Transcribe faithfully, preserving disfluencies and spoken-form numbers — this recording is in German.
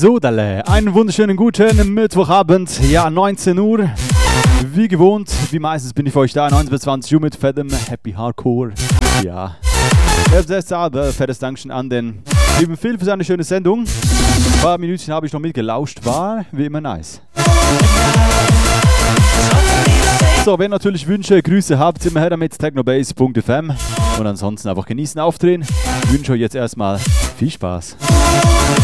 So, Dalle, einen wunderschönen guten Mittwochabend, ja, neunzehn Uhr. Wie gewohnt, wie meistens bin ich für euch da, neunzehn bis zwanzig Uhr mit fettem Happy Hardcore. Ja, selbst aber fettes Dankeschön an den lieben Phil für seine schöne Sendung. Ein paar Minütchen habe ich noch mitgelauscht, war wie immer nice. So, wenn ihr natürlich Wünsche, Grüße habt, immer her mit technobase punkt f m und ansonsten einfach genießen, aufdrehen. Ich wünsche euch jetzt erstmal viel Spaß.